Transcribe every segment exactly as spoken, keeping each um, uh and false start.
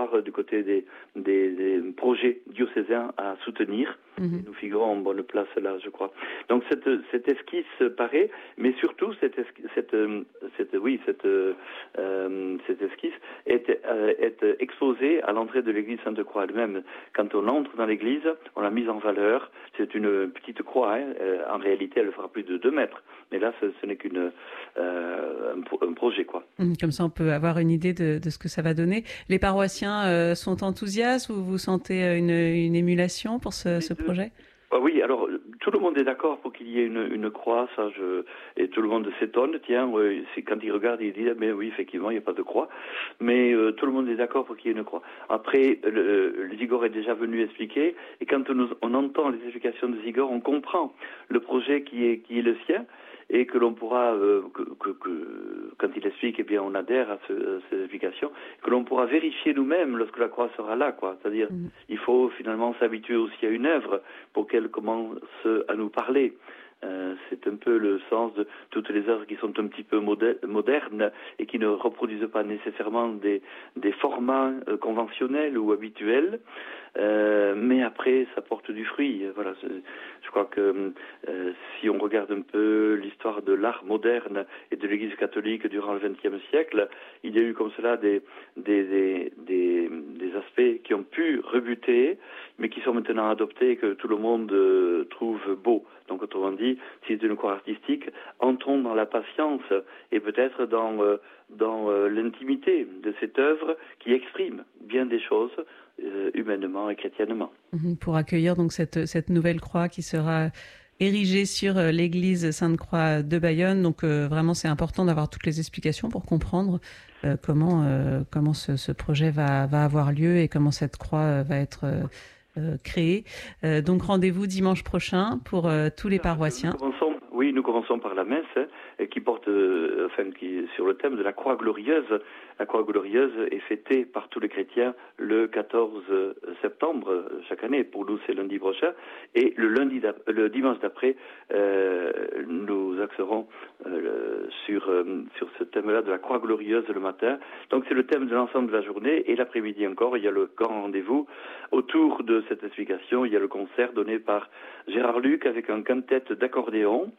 voir euh, du côté des, des, des projets diocésains à soutenir. Mm-hmm. Nous figurons en bonne place là, je crois. Donc cette, cette esquisse paraît, mais surtout cette, esquisse, cette, cette, oui, cette, euh, cette esquisse est, euh, est exposée à l'entrée de l'église Sainte-Croix elle-même. Quand on entre dans l'église, on l'a mise en valeur. C'est une petite croix. Hein. Euh, en réalité, elle fera plus de deux mètres. Mais là, ce, ce n'est qu'une euh, un, un projet, quoi. Comme ça, on peut avoir une idée de, de ce que ça va donner. Les paroissiens euh, sont enthousiastes ou vous sentez une, une émulation pour ce, ce projet ? Ah oui, alors tout le monde est d'accord pour qu'il y ait une, une croix, ça, je, et tout le monde s'étonne. Tiens, euh, c'est quand il regarde, il dit, mais oui, effectivement, il n'y a pas de croix, mais euh, tout le monde est d'accord pour qu'il y ait une croix. Après, le, le Zigor est déjà venu expliquer, et quand on, on entend les explications de Zigor, on comprend le projet qui est qui est le sien. Et que l'on pourra, euh, que, que, que, quand il explique, eh bien, on adhère à, ce, à ces explications, que l'on pourra vérifier nous-mêmes lorsque la croix sera là, quoi. C'est-à-dire, mmh. il faut finalement s'habituer aussi à une œuvre pour qu'elle commence à nous parler. Euh, c'est un peu le sens de toutes les œuvres qui sont un petit peu modè- modernes et qui ne reproduisent pas nécessairement des, des formats euh, conventionnels ou habituels, euh, mais après ça porte du fruit. Voilà, je crois que euh, si on regarde un peu l'histoire de l'art moderne et de l'Église catholique durant le vingtième siècle, il y a eu comme cela des, des, des, des, des aspects qui ont pu rebuter, mais qui sont maintenant adoptés et que tout le monde euh, trouve beau. Donc, autrement dit, si c'est une croix artistique, entrons dans la patience et peut-être dans, euh, dans euh, l'intimité de cette œuvre qui exprime bien des choses euh, humainement et chrétiennement. Pour accueillir donc cette, cette nouvelle croix qui sera érigée sur l'église Sainte-Croix de Bayonne. Donc, euh, vraiment, c'est important d'avoir toutes les explications pour comprendre euh, comment, euh, comment ce, ce projet va, va avoir lieu et comment cette croix va être euh, Euh, créé. Euh, donc rendez-vous dimanche prochain pour euh, tous les paroissiens. Nous commençons, oui, nous commençons par la messe hein, qui porte, euh, enfin, qui sur le thème de la croix glorieuse. La croix glorieuse est fêtée par tous les chrétiens le quatorze septembre chaque année. Pour nous, c'est lundi prochain. Et le lundi, le dimanche d'après, euh, nous axerons euh, sur euh, sur ce thème-là de la croix glorieuse le matin. Donc c'est le thème de l'ensemble de la journée. Et l'après-midi encore, il y a le grand rendez-vous autour de cette explication. Il y a le concert donné par Gérard Luc avec un quintet d'accordéon.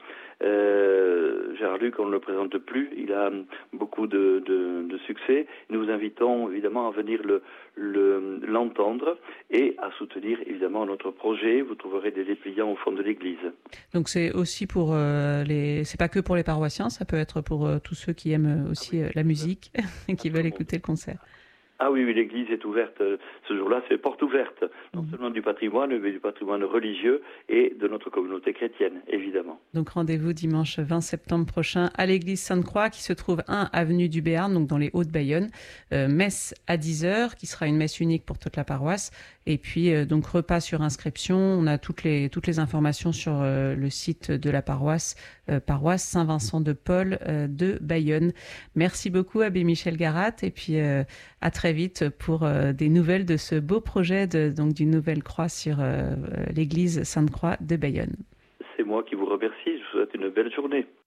Euh, Gérard Luc, on ne le présente plus. Il a beaucoup de, de, de succès. Nous vous invitons évidemment à venir le, le, l'entendre et à soutenir évidemment notre projet. Vous trouverez des dépliants au fond de l'église. Donc c'est aussi pour euh, les, c'est pas que pour les paroissiens, ça peut être pour euh, tous ceux qui aiment aussi ah oui, euh, la musique et qui veulent écouter le concert. Ah oui, oui, l'église est ouverte. Ce jour-là, c'est porte ouverte, non mmh. seulement du patrimoine, mais du patrimoine religieux et de notre communauté chrétienne, évidemment. Donc rendez-vous dimanche vingt septembre prochain à l'église Sainte-Croix qui se trouve un avenue du Béarn, donc dans les Hauts-de-Bayonne. Euh, messe à dix heures, qui sera une messe unique pour toute la paroisse. Et puis euh, donc repas sur inscription. On a toutes les toutes les informations sur euh, le site de la paroisse, euh, paroisse Saint-Vincent de Paul euh, de Bayonne. Merci beaucoup Abbé Michel Garat et puis euh, à très vite pour euh, des nouvelles de ce beau projet de, donc d'une nouvelle croix sur euh, l'église Sainte-Croix de Bayonne. C'est moi qui vous remercie. Je vous souhaite une belle journée.